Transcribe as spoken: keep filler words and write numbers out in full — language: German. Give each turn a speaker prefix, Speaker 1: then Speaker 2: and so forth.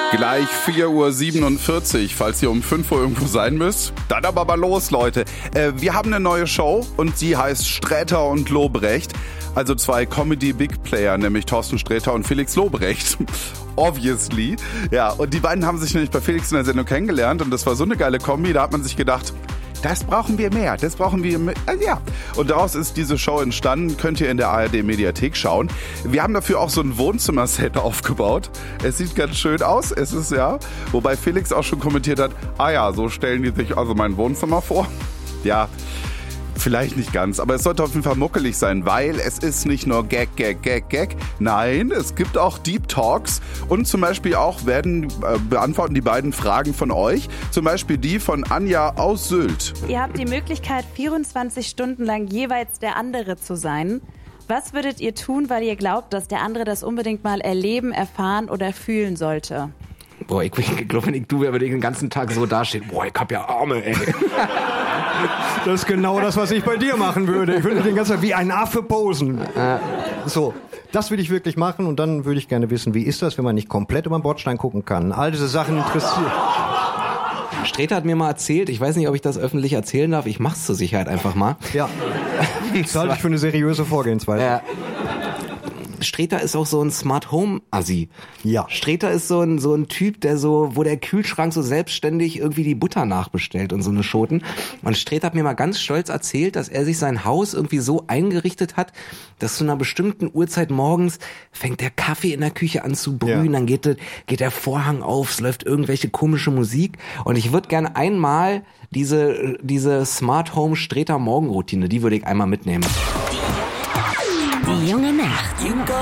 Speaker 1: Gleich vier Uhr siebenundvierzig, falls ihr um fünf Uhr irgendwo sein müsst. Dann aber mal los, Leute. Äh, wir haben eine neue Show und sie heißt Sträter und Lobrecht. Also zwei Comedy-Big-Player, nämlich Thorsten Sträter und Felix Lobrecht. Obviously. Ja, und die beiden haben sich nämlich bei Felix in der Sendung kennengelernt und das war so eine geile Kombi, da hat man sich gedacht, das brauchen wir mehr, das brauchen wir mehr. Also ja. Und daraus ist diese Show entstanden, könnt ihr in der A R D-Mediathek schauen. Wir haben dafür auch so ein Wohnzimmerset aufgebaut. Es sieht ganz schön aus, es ist ja, wobei Felix auch schon kommentiert hat, ah ja, so stellen die sich also mein Wohnzimmer vor. Ja, vielleicht nicht ganz, aber es sollte auf jeden Fall muckelig sein, weil es ist nicht nur Gag, Gag, Gag, Gag. Nein, es gibt auch Deep Talks und zum Beispiel auch werden äh, beantworten die beiden Fragen von euch. Zum Beispiel die von Anja aus Sylt.
Speaker 2: Ihr habt die Möglichkeit, vierundzwanzig Stunden lang jeweils der andere zu sein. Was würdet ihr tun, weil ihr glaubt, dass der andere das unbedingt mal erleben, erfahren oder fühlen sollte?
Speaker 3: Boah, ich, ich glaube, wenn ich du, wenn ich den ganzen Tag so dasteht, boah, ich hab ja Arme, ey.
Speaker 4: Das ist genau das, was ich bei dir machen würde. Ich würde den ganzen Tag wie ein Affe posen. So, das würde ich wirklich machen und dann würde ich gerne wissen, wie ist das, wenn man nicht komplett über den Bordstein gucken kann? All diese Sachen interessieren.
Speaker 3: Sträter hat mir mal erzählt, ich weiß nicht, ob ich das öffentlich erzählen darf, ich mach's zur Sicherheit einfach mal.
Speaker 4: Ja, das halte ich für eine seriöse Vorgehensweise.
Speaker 3: Ja. Sträter ist auch so ein Smart Home Assi.
Speaker 4: Ja.
Speaker 3: Sträter ist so ein so ein Typ, der so, wo der Kühlschrank so selbstständig irgendwie die Butter nachbestellt und so eine Schoten. Und Sträter hat mir mal ganz stolz erzählt, dass er sich sein Haus irgendwie so eingerichtet hat, dass zu einer bestimmten Uhrzeit morgens fängt der Kaffee in der Küche an zu brühen, ja. Dann geht, geht der Vorhang auf, es läuft irgendwelche komische Musik. Und ich würde gerne einmal diese diese Smart Home Sträter Morgenroutine, die würde ich einmal mitnehmen.
Speaker 5: Die junge Nacht.